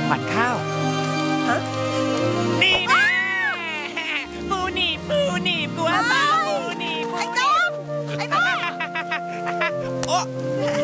ขวัญข้าวฮะนี่นะปูหนีบบัวปลาปูหนีบไอ้ต้มไอ้บ้าโอ้